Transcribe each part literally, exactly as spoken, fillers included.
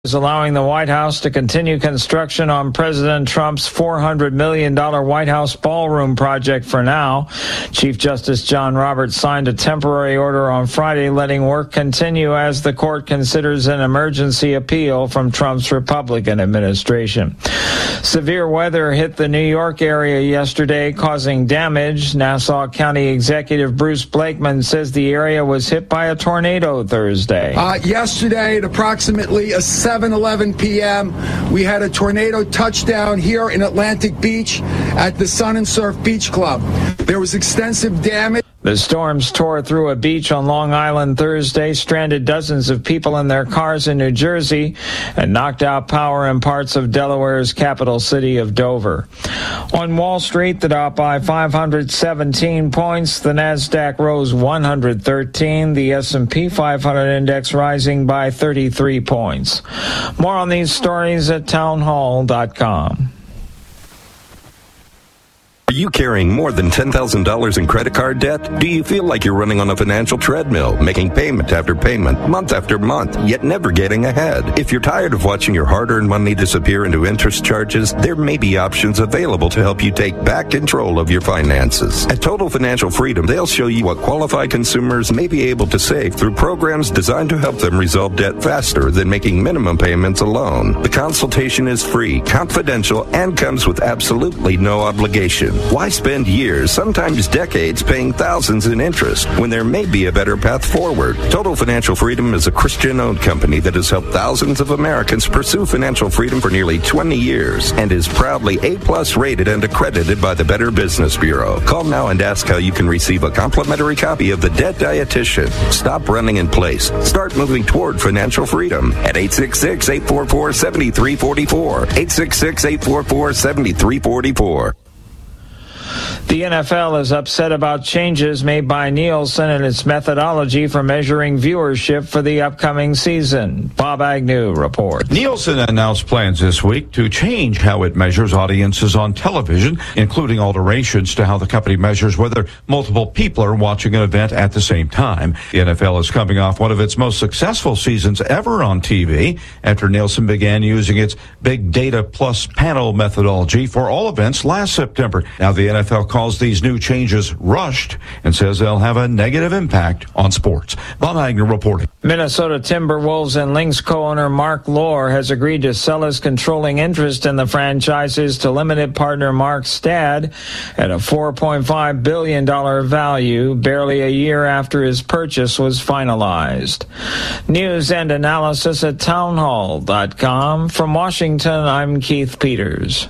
is allowing the White House to continue construction on President Trump's four hundred million dollars White House ballroom project for now. Chief Justice John Roberts signed a temporary order on Friday letting work continue as the court considers an emergency appeal from Trump's Republican administration. Severe weather hit the New York area yesterday, causing damage. Nassau County Executive Bruce Blakeman says the area was hit by a tornado Thursday. Uh, yesterday at approximately a seven eleven p.m., we had a tornado touchdown here in Atlantic Beach at the Sun and Surf Beach Club. There was extensive damage. The storms tore through a beach on Long Island Thursday, stranded dozens of people in their cars in New Jersey, and knocked out power in parts of Delaware's capital city of Dover. On Wall Street, the Dow by five hundred seventeen points. The Nasdaq rose one hundred thirteen. The S and P five hundred index rising by thirty-three points. More on these stories at townhall dot com. Are you carrying more than ten thousand dollars in credit card debt? Do you feel like you're running on a financial treadmill, making payment after payment, month after month, yet never getting ahead? If you're tired of watching your hard-earned money disappear into interest charges, there may be options available to help you take back control of your finances. At Total Financial Freedom, they'll show you what qualified consumers may be able to save through programs designed to help them resolve debt faster than making minimum payments alone. The consultation is free, confidential, and comes with absolutely no obligation. Why spend years, sometimes decades, paying thousands in interest when there may be a better path forward? Total Financial Freedom is a Christian-owned company that has helped thousands of Americans pursue financial freedom for nearly twenty years and is proudly A-plus rated and accredited by the Better Business Bureau. Call now and ask how you can receive a complimentary copy of The Debt Dietitian. Stop running in place. Start moving toward financial freedom at eight six six, eight four four, seven three four four, eight six six, eight four four, seven three four four. The N F L is upset about changes made by Nielsen and its methodology for measuring viewership for the upcoming season. Bob Agnew reports. Nielsen announced plans this week to change how it measures audiences on television, including alterations to how the company measures whether multiple people are watching an event at the same time. The N F L is coming off one of its most successful seasons ever on T V after Nielsen began using its Big Data Plus panel methodology for all events last September. Now the N F L calls these new changes rushed and says they'll have a negative impact on sports. Bob Agnew reporting. Minnesota Timberwolves and Lynx co-owner Mark Lohr has agreed to sell his controlling interest in the franchises to limited partner Mark Stad at a four point five billion dollars value, barely a year after his purchase was finalized. News and analysis at townhall dot com. From Washington, I'm Keith Peters.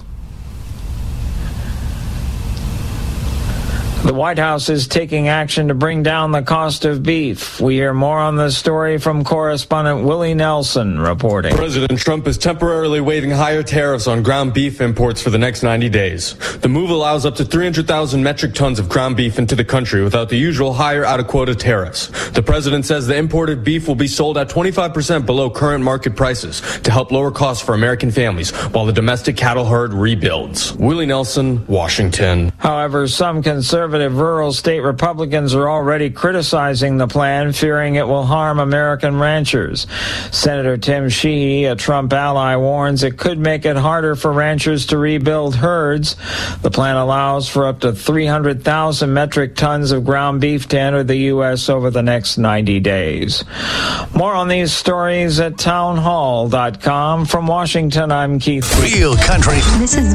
The White House is taking action to bring down the cost of beef. We hear more on this story from correspondent Willie Nelson reporting. President Trump is temporarily waiving higher tariffs on ground beef imports for the next ninety days. The move allows up to three hundred thousand metric tons of ground beef into the country without the usual higher out-of-quota tariffs. The president says the imported beef will be sold at twenty-five percent below current market prices to help lower costs for American families while the domestic cattle herd rebuilds. Willie Nelson, Washington. However, some conservative rural state Republicans are already criticizing the plan, fearing it will harm American ranchers. Senator Tim Sheehy, a Trump ally, warns it could make it harder for ranchers to rebuild herds. The plan allows for up to three hundred thousand metric tons of ground beef to enter the U S over the next ninety days. More on these stories at townhall dot com. From Washington, I'm Keith. Real country. This is